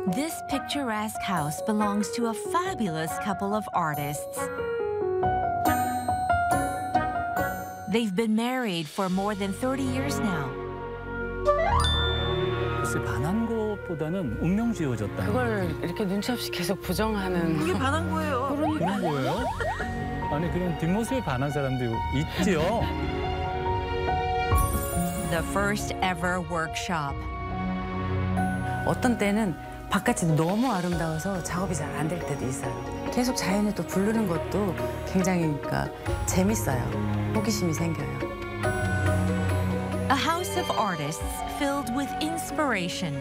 This picturesque house belongs to a fabulous couple of artists. They've been married for more than 30 years now. 글쎄 반한 것보다는 운명 지어졌다. 그걸 이렇게 눈치 없이 계속 부정하는. 그게 반한 거예요. 그런 거예요? 아니 그런 뒷모습에 반한 사람도 있지요. The first ever workshop. 어떤 때는 바깥이 너무 아름다워서 작업이 잘 안 될 때도 있어요. 계속 자연을 또 부르는 것도 굉장히 그러니까 재밌어요. 호기심이 생겨요. A house of artists filled with inspiration.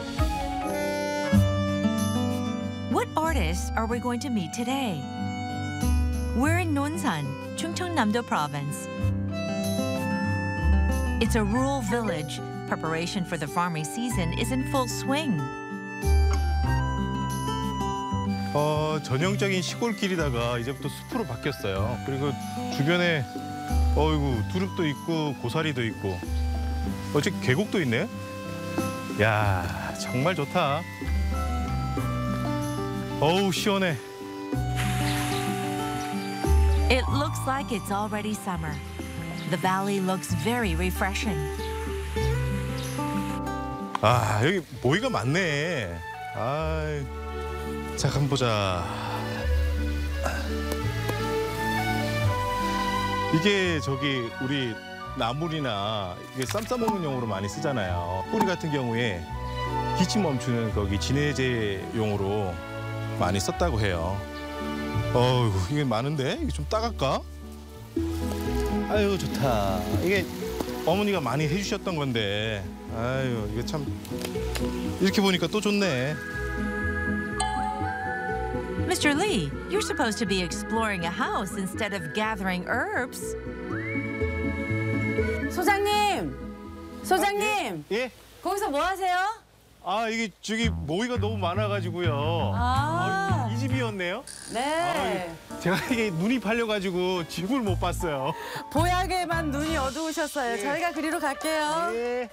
What artists are we going to meet today? We're in Nonsan, Chungcheongnam-do Province. It's a rural village. Preparation for the farming season is in full swing. 전형적인 시골길이다가 이제부터 숲으로 바뀌었어요. 그리고 주변에 어이구 두릅도 있고 고사리도 있고 어째 계곡도 있네. 야 정말 좋다. 어우 시원해. It looks like it's already summer. The valley looks very refreshing. 아 여기 모이가 많네. 자 한번 보자. 이게 저기 우리 나물이나 이게 쌈 싸먹는 용으로 많이 쓰잖아요. 뿌리 같은 경우에 기침 멈추는 거기 진해제용으로 많이 썼다고 해요. 어이구 이게 많은데 이게 좀 따갈까? 아유 좋다. 이게 어머니가 많이 해주셨던 건데 아유 이게 참 이렇게 보니까 또 좋네. Mr. Lee, you're supposed to be exploring a house instead of gathering herbs. 소장님! 소장님! 예? 거기서 뭐 하세요? 아 이게 저기 모이가 너무 많아가지고요. 이 집이었네요. 네. 제가 이게 눈이 팔려가지고 집을 못 봤어요. 보약에만 눈이 어두우셨어요. 저희가 그리로 갈게요. 예.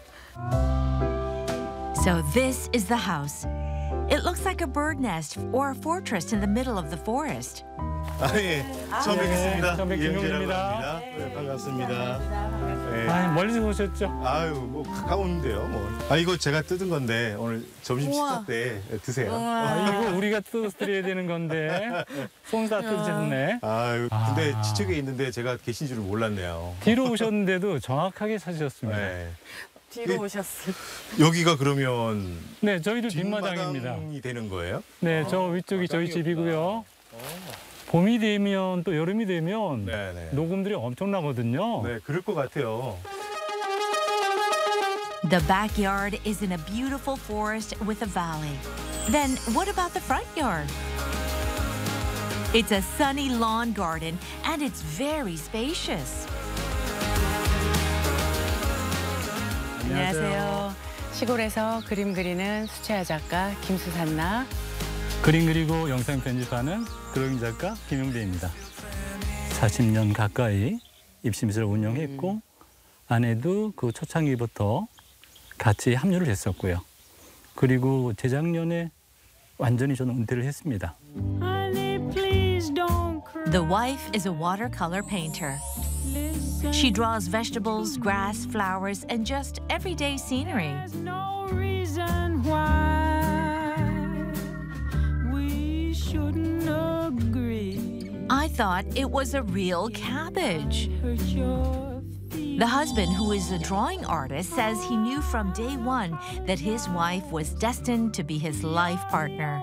So this is the house. It looks like a bird nest or a fortress in the middle of the forest. 예. 처음 뵙겠습니다. 처음 뵙겠습니다. 이영재라고 합니다. 네, 반갑습니다. 네. 멀리서 오셨죠? 아유 뭐 가까운데요 뭐. 이거 제가 뜯은 건데 오늘 점심 식사 때 드세요. 이거 우리가 뜯어드려야 되는 건데 손 다 뜯으셨네. 아유 근데 지척에 있는데 제가 계신 줄을 몰랐네요. 뒤로 오셨는데도 정확하게 찾으셨습니다. 네. 뒤로 오셨어요. 여기가 그러면 네, 저희들 뒷마당입니다. 뒷마당이 되는 거예요? 네, 저 위쪽이 저희 집이고요. 봄이 되면 또 여름이 되면 네네. 녹음들이 엄청나거든요. 네, 그럴 것 같아요. The backyard is in a beautiful forest with a valley. Then what about the front yard? It's a sunny lawn garden and it's very spacious. 안녕하세요. 시골에서 그림 그리는 수채화 작가 김수산나. 그림 그리고 영상 편집하는 드로잉 작가 김용대입니다. 40년 가까이 입시미술을 운영했고 아내도 그 초창기부터 같이 합류를 했었고요. 그리고 재작년에 완전히 저는 은퇴를 했습니다. The wife is a watercolor painter. She draws vegetables, grass, flowers, and just everyday scenery. I thought it was a real cabbage. The husband, who is a drawing artist, says he knew from day one that his wife was destined to be his life partner.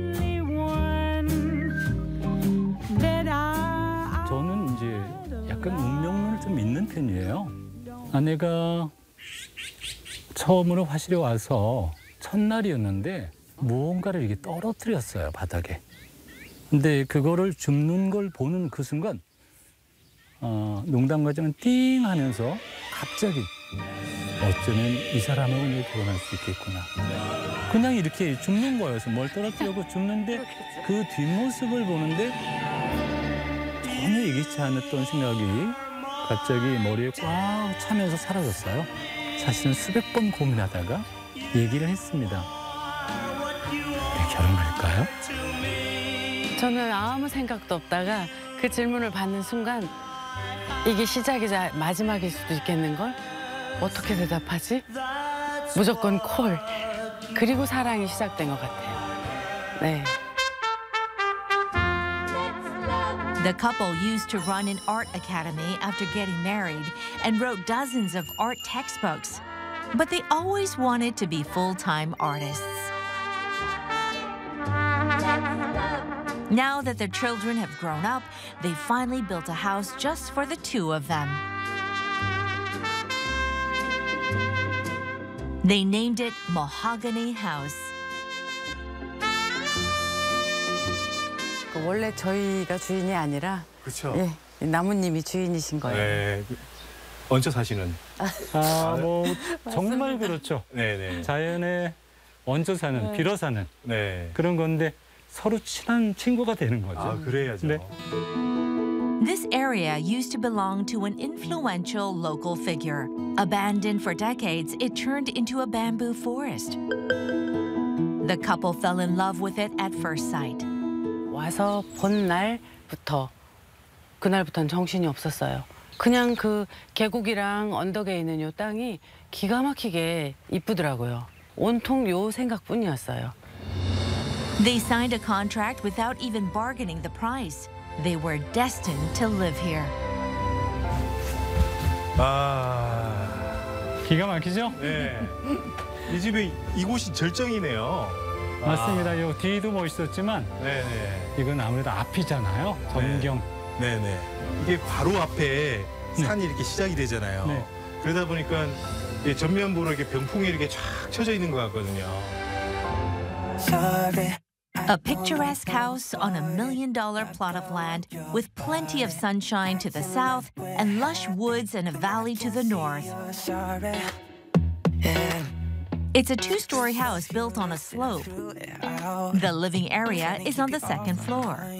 저는 이제 약간 운명론을 좀 믿는 편이에요. 아내가 처음으로 화실에 와서 첫날이었는데 무언가를 이렇게 떨어뜨렸어요, 바닥에. 근데 그거를 줍는 걸 보는 그 순간 농담 같지만 띵 하면서 갑자기 어쩌면 이 사람하고 내가 결혼할 수 있겠구나. 그냥 이렇게 줍는 거여서 뭘 떨어뜨리고 줍는데 그 뒷모습을 보는데 전혀 예기치 않았던 생각이 갑자기 머리에 꽉 차면서 사라졌어요. 사실은 수백 번 고민하다가 얘기를 했습니다. 우리 결혼할까요? 저는 아무 생각도 없다가 그 질문을 받는 순간 이게 시작이자 마지막일 수도 있겠는걸? 어떻게 대답하지? 무조건 콜. 그리고 사랑이 시작된 것 같아요. 네. The couple used to run an art academy after getting married and wrote dozens of art textbooks. But they always wanted to be full-time artists. Now that their children have grown up, they finally built a house just for the two of them. They named it Mahogany House. 원래 저희가 주인이 아니라 그렇죠. 예, 나무님이 주인이신 거예요. 네. 얹혀 사시는. 뭐 정말 그렇죠. 네네. 자연에 얹어 사는, 빌어 사는 네. 그런 건데 서로 친한 친구가 되는 거죠. 아, 그래야죠. 네. This area used to belong to an influential local figure. Abandoned for decades, it turned into a bamboo forest. The couple fell in love with it at first sight. 와서 본 날부터 그날부터는 정신이 없었어요. 그냥 그 계곡이랑 언덕에 있는 요 땅이 기가 막히게 이쁘더라고요. 온통 요 생각뿐이었어요. They signed a contract without even bargaining the price. They were destined to live here. 아, 기가 막히죠? 네. 이 집이 이곳이 절정이네요. 맞습니다. 요 뒤도 멋있었지만 네네. 이건 아무래도 앞이잖아요. 전경. 네네. 이게 바로 앞에 산이 이렇게 시작이 되잖아요. 네. 그러다 보니까 이게 전면부로 이렇게 병풍이 이렇게 쫙 쳐져 있는 것 같거든요. A picturesque house on a $1 million plot of land with plenty of sunshine to the south and lush woods and a valley to the north. It's a two-story house built on a slope. The living area is on the second floor.